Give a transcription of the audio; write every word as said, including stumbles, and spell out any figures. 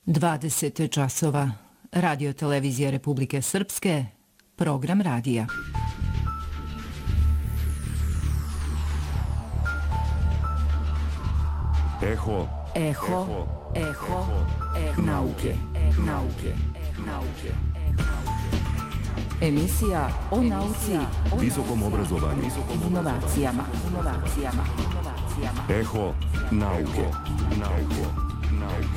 dvadeset časova. Radio televizija Republike Srpske, program radija. Eho, Eho, eho, eho, nauke, nauke, nauke. Emisija o nauci, visokom obrazovanju, inovacijama, inovacijama, inovacijama. Eho, nauke, nauke, nauke.